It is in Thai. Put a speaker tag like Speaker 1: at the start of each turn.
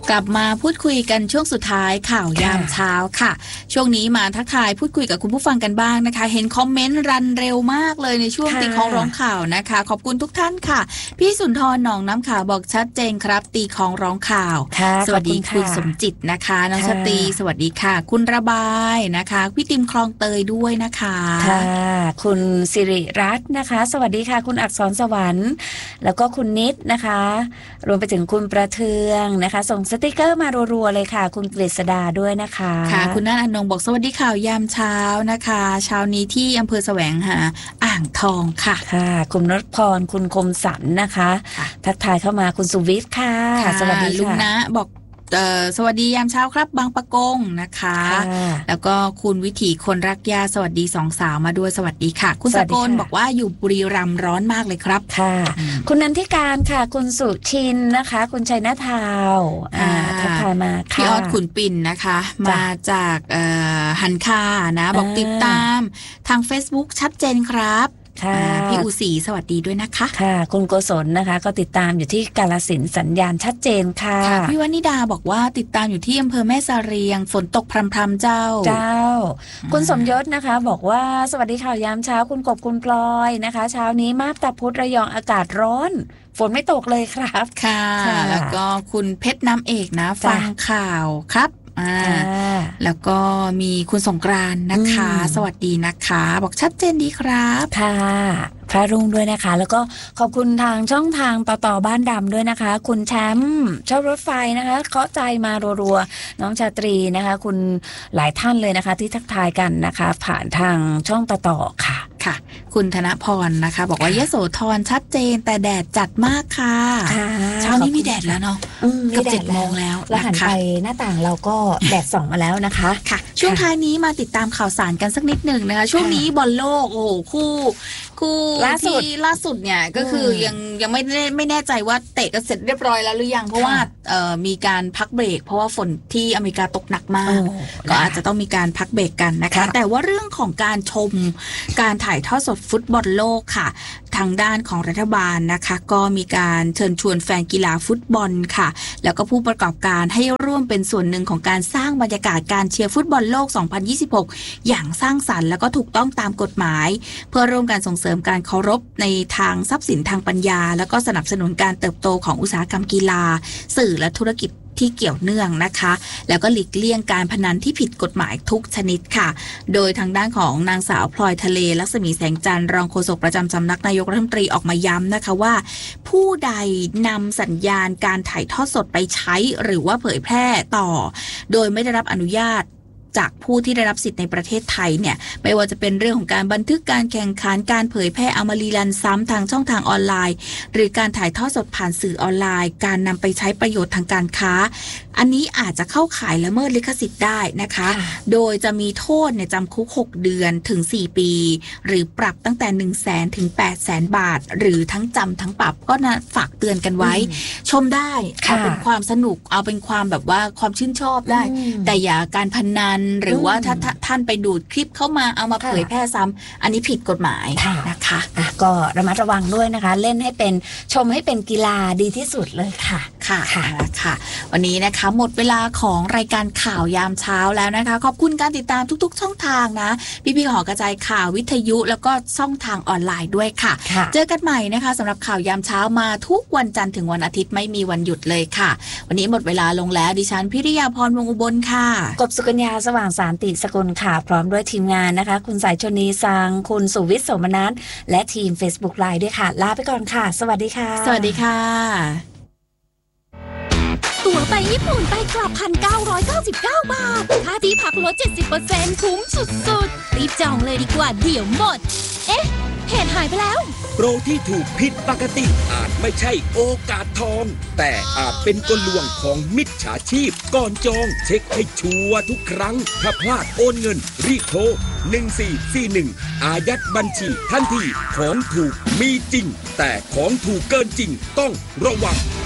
Speaker 1: กลับมาพูดคุยกันช่วงสุดท้ายข่าวยามเช้าค่ะช่วงนี้มาทักทายพูดคุยกับคุณผู้ฟังกันบ้างนะคะเห็นคอมเมนต์รันเร็วมากเลยในช่วงตีของร้องข่าวนะคะขอบคุณทุกท่านค่ะพี่สุนทรหนองน้ำขาวบอกชัดเจนครับตีของร้องข่าวสวัสดีคุณสมจิตนะคะน้องชตีสวัสดีค่ะคุณระบายนะคะพี่ติมคลองเตยด้วยนะคะ
Speaker 2: ค่ะคุณสิริรัตน์นะคะสวัสดีค่ะคุณอักษรสวรรค์แล้วก็คุณนิดนะคะรวมไปถึงคุณประเทืองนะคะส่งสติกเกอร์มารัวๆเลยค่ะคุณกฤษดาด้วยนะคะ
Speaker 1: ค่ะคุณนันอนงบอกสวัสดีข่าวยามเช้านะคะเช้านี้ที่อำเภอแสวงหาอ่างทองค่ะ
Speaker 2: ค่ะคุณนรพรคุณคมสันนะคะทักทายเข้ามาคุณสุวิทย์ค่ะสวัสดีค่ะ
Speaker 1: ลุงนะบอกสวัสดียามเช้าครับบางปะกงนะคะแล้วก็คุณวิถีคนรักยาสวัสดีสองสาวมาด้วยสวัสดีค่ะคุณสกลบอกว่าอยู่บุรีรัมย์ร้อนมากเลยครับ
Speaker 2: ค่ะคุณนันทิการค่ะคุณสุชินนะคะคุณชัยนาทาวทักทายมาค่ะ
Speaker 1: พี่ออดขุนปิ่นนะคะมาจากหันคานะบอกติดตามทาง Facebook ชัดเจนครับพี่อุศรีสวัสดีด้วยนะคะ
Speaker 2: ค่ะคุณโกศลนะคะก็ติดตามอยู่ที่กาฬสินธุ์สัญญาณชัดเจนค่ะ
Speaker 1: พี่วนิดาบอกว่าติดตามอยู่ที่อำเภอแม่สะเรียงฝนตกพรำๆเจ้า
Speaker 2: คุณสมยศนะคะบอกว่าสวัสดีข่าวยามเช้าคุณกบคุณพลอยนะคะเช้านี้มาบตาพุธระยองอากาศร้อนฝนไม่ตกเลยครับ
Speaker 1: ค่ะแล้วก็คุณเพชรน้ำเอกนะฟังข่าวครับแล้วก็มีคุณสงกรานต์นะคะสวัสดีนะคะบอกชัดเจนดีครับ
Speaker 2: ค่ะพระรุ่งด้วยนะคะแล้วก็ขอบคุณทางช่องทางต่อบ้านดำด้วยนะคะคุณแชมป์เช่ารถไฟนะคะเคาะใจมารัวๆน้องชาตรีนะคะคุณหลายท่านเลยนะคะที่ทักทายกันนะคะผ่านทางช่องต่อค่ะ
Speaker 1: ค่ะคุณธนพรนะคะบอกว่ายโสธรชัดเจนแต่แดดจัดมากค่ะเช้านี้มีแดดแล้วเนาะกับ7 โมงแล้ว
Speaker 2: แล้วหันไปหน้าต่างเราก็แดดส่องมาแล้วนะคะ
Speaker 1: ค่ะช่วงท้ายนี้มาติดตามข่าวสารกันสักนิดหนึ่งนะคะช่วงนี้บอลโลกโอ้โหคู่ล่าสุดเนี่ยก็คือยังไม่แน่ใจว่าเตะกันเสร็จเรียบร้อยแล้วหรือยังเพราะว่ามีการพักเบรกเพราะว่าฝนที่อเมริกาตกหนักมากก็อาจจะต้องมีการพักเบรกกันนะคะแต่ว่าเรื่องของการชมการถ่ายทอดสดฟุตบอลโลกค่ะทางด้านของรัฐบาลนะคะก็มีการเชิญชวนแฟนกีฬาฟุตบอลค่ะแล้วก็ผู้ประกอบการให้ร่วมเป็นส่วนหนึ่งของการสร้างบรรยากาศการเชียร์ฟุตบอลโลก 2026 อย่างสร้างสรรค์แล้วก็ถูกต้องตามกฎหมายเพื่อร่วมกันส่งเสริมการเคารพในทางทรัพย์สินทางปัญญาแล้วก็สนับสนุนการเติบโตของอุตสาหกรรมกีฬาสื่อและธุรกิจที่เกี่ยวเนื่องนะคะแล้วก็หลีกเลี่ยงการพนันที่ผิดกฎหมายทุกชนิดค่ะโดยทางด้านของนางสาวพลอยทะเลลักษมีแสงจันทร์รองโฆษกประจำสำนักนายกรัฐมนตรีออกมาย้ำนะคะว่าผู้ใดนำสัญญาณการถ่ายทอดสดไปใช้หรือว่าเผยแพร่ต่อโดยไม่ได้รับอนุญาตจากผู้ที่ได้รับสิทธิ์ในประเทศไทยเนี่ยไม่ว่าจะเป็นเรื่องของการบันทึกการแข่งขันการเผยแพร่เอามารีรันซ้ำทางช่องทางออนไลน์หรือการถ่ายทอดสดผ่านสื่อออนไลน์การนำไปใช้ประโยชน์ทางการค้าอันนี้อาจจะเข้าข่ายละเมิดลิขสิทธิ์ได้นะคะโดยจะมีโทษเนี่ยจำคุก6 เดือนถึง4 ปีหรือปรับตั้งแต่ 100,000 ถึง 800,000 บาทหรือทั้งจำทั้งปรับก็นะฝากเตือนกันไว้ชมได้เอาเป็นความสนุกเอาเป็นความแบบว่าความชื่นชอบได้แต่อย่าการพนันหรือว่าถ้าท่านไปดูดคลิปเข้ามาเอามาเผยแพร่ซ้ำอันนี้ผิดกฎหมายนะคะ
Speaker 2: ก็ระมัดระวังด้วยนะคะเล่นให้เป็นชมให้เป็นกีฬาดีที่สุดเลยค่ะ
Speaker 1: ค่ะวันนี้นะคะหมดเวลาของรายการข่าวยามเช้าแล้วนะคะขอบคุณการติดตามทุกๆช่องทางนะพี่หอกระจายข่าววิทยุแล้วก็ช่องทางออนไลน์ด้วยค่ะเจอกันใหม่นะคะสำหรับข่าวยามเช้ามาทุกวันจันทร์ถึงวันอาทิตย์ไม่มีวันหยุดเลยค่ะวันนี้หมดเวลาลงแล้วดิฉันพิริยาพรวงอุบลค่ะ
Speaker 2: กบสุกัญญาสว่างสารติสกุลค่ะพร้อมด้วยทีมงานนะคะคุณสายชนีสังคุณสุวิทย์โสมนัสและทีม Facebook Live ด้วยค่ะลาไปก่อนค่ะสวัสดีค่ะ
Speaker 1: สวัสดีค่ะ
Speaker 3: ตั๋วไปญี่ปุ่นไปกลับ 1,999 บาทค่าที่พักลด 70% คุ้มสุดๆรีบจองเลยดีกว่าเดี๋ยวหมดเอ๊ะเหตุหายไปแล้ว
Speaker 4: โปรที่ถูกผิดปกติอาจไม่ใช่โอกาสทองแต่อาจเป็นกลลวงของมิจฉาชีพก่อนจองเช็คให้ชัวร์ทุกครั้งถ้าพลาดโอนเงินรีบโทร1441อายัดบัญชีทันทีของถูกมีจริงแต่ของถูกเกินจริงต้องระวัง